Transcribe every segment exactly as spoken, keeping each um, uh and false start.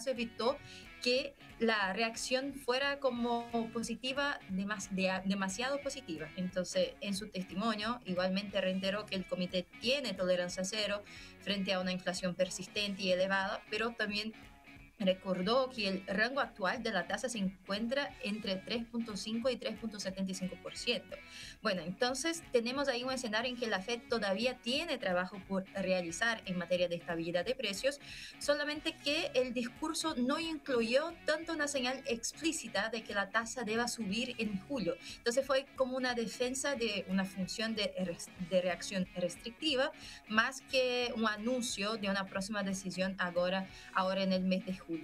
se evitó que la reacción fuera como positiva, demas- de- demasiado positiva. Entonces, en su testimonio, igualmente reiteró que el comité tiene tolerancia cero frente a una inflación persistente y elevada, pero también recordó que el rango actual de la tasa se encuentra entre tres punto cinco y tres punto setenta y cinco por ciento. Bueno, entonces tenemos ahí un escenario en que la Fed todavía tiene trabajo por realizar en materia de estabilidad de precios, solamente que el discurso no incluyó tanto una señal explícita de que la tasa deba subir en julio. Entonces fue como una defensa de una función de, de reacción restrictiva, más que un anuncio de una próxima decisión ahora, ahora en el mes de julio.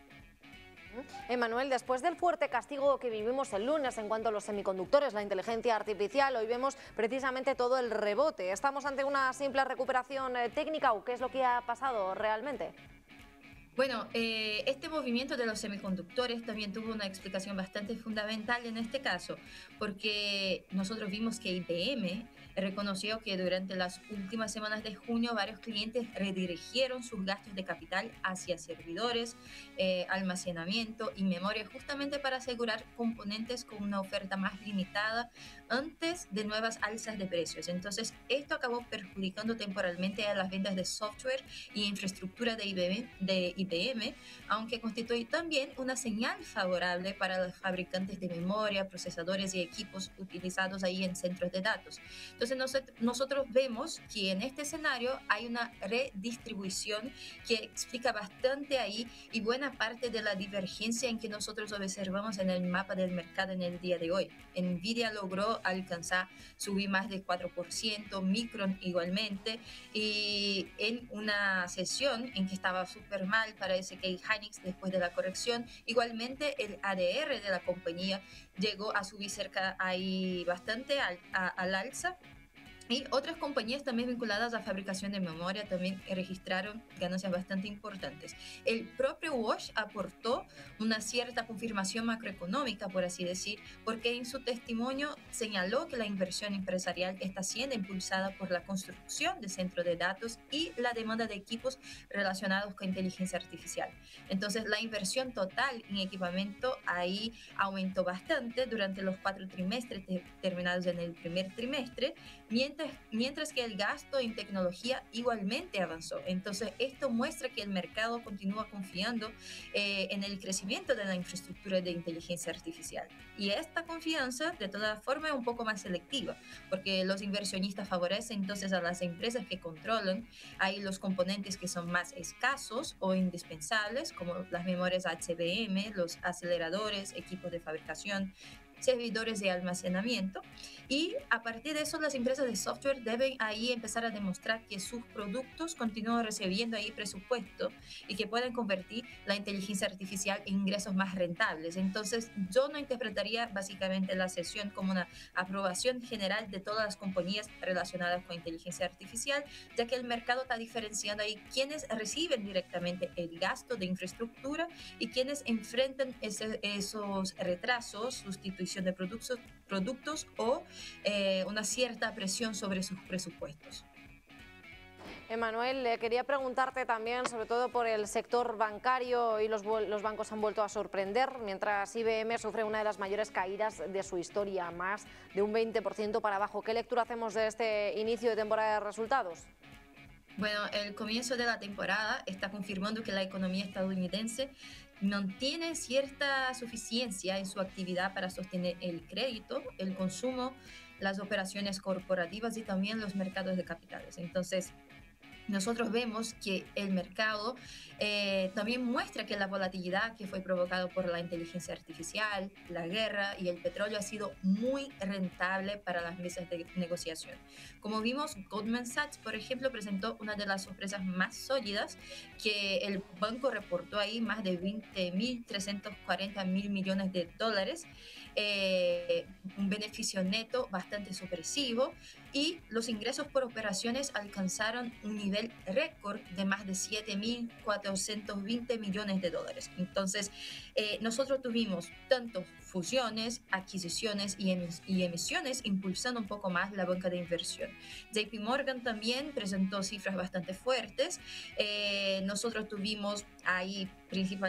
Emanuel, después del fuerte castigo que vivimos el lunes en cuanto a los semiconductores, la inteligencia artificial, hoy vemos precisamente todo el rebote. ¿Estamos ante una simple recuperación eh, técnica o qué es lo que ha pasado realmente? Bueno, eh, este movimiento de los semiconductores también tuvo una explicación bastante fundamental en este caso, porque nosotros vimos que I B M reconoció que durante las últimas semanas de junio varios clientes redirigieron sus gastos de capital hacia servidores, eh, almacenamiento y memoria, justamente para asegurar componentes con una oferta más limitada antes de nuevas alzas de precios. Entonces, esto acabó perjudicando temporalmente a las ventas de software y infraestructura de I B M, de I B M, aunque constituye también una señal favorable para los fabricantes de memoria, procesadores y equipos utilizados ahí en centros de datos. Entonces nosotros vemos que en este escenario hay una redistribución que explica bastante ahí y buena parte de la divergencia en que nosotros observamos en el mapa del mercado en el día de hoy. Nvidia logró alcanzar, subir más de cuatro por ciento, Micron igualmente, y en una sesión en que estaba súper mal, parece que Hynix después de la corrección, igualmente el A D R de la compañía llegó a subir cerca ahí bastante al, a, al alza. Y otras compañías también vinculadas a fabricación de memoria también registraron ganancias bastante importantes. El propio Wash aportó una cierta confirmación macroeconómica, por así decir, porque en su testimonio señaló que la inversión empresarial está siendo impulsada por la construcción de centros de datos y la demanda de equipos relacionados con inteligencia artificial. Entonces, la inversión total en equipamiento ahí aumentó bastante durante los cuatro trimestres terminados en el primer trimestre, mientras mientras que el gasto en tecnología igualmente avanzó. Entonces, esto muestra que el mercado continúa confiando eh, en el crecimiento de la infraestructura de inteligencia artificial. Y esta confianza, de todas formas, es un poco más selectiva, porque los inversionistas favorecen entonces a las empresas que controlan ahí los componentes que son más escasos o indispensables, como las memorias H B M, los aceleradores, equipos de fabricación, servidores de almacenamiento, y a partir de eso las empresas de software deben ahí empezar a demostrar que sus productos continúan recibiendo ahí presupuesto y que pueden convertir la inteligencia artificial en ingresos más rentables. Entonces, yo no interpretaría básicamente la sesión como una aprobación general de todas las compañías relacionadas con inteligencia artificial, ya que el mercado está diferenciando ahí quienes reciben directamente el gasto de infraestructura y quienes enfrentan ese, esos retrasos, sustitución de productos, productos o eh, una cierta presión sobre sus presupuestos. Emanuel, eh, quería preguntarte también, sobre todo por el sector bancario, y los, los bancos han vuelto a sorprender, mientras I B M sufre una de las mayores caídas de su historia, más de un veinte por ciento para abajo. ¿Qué lectura hacemos de este inicio de temporada de resultados? Bueno, el comienzo de la temporada está confirmando que la economía estadounidense no tiene cierta suficiencia en su actividad para sostener el crédito, el consumo, las operaciones corporativas y también los mercados de capitales. Entonces, nosotros vemos que el mercado eh, también muestra que la volatilidad que fue provocada por la inteligencia artificial, la guerra y el petróleo ha sido muy rentable para las mesas de negociación. Como vimos, Goldman Sachs, por ejemplo, presentó una de las sorpresas más sólidas, que el banco reportó ahí más de veinte mil trescientos cuarenta mil millones de dólares, eh, un beneficio neto bastante sorpresivo, y los ingresos por operaciones alcanzaron un nivel récord de más de siete mil cuatrocientos veinte millones de dólares. Entonces, eh, nosotros tuvimos tanto fusiones, adquisiciones y, emis y emisiones impulsando un poco más la banca de inversión. J P Morgan también presentó cifras bastante fuertes. Eh, nosotros tuvimos ahí principalmente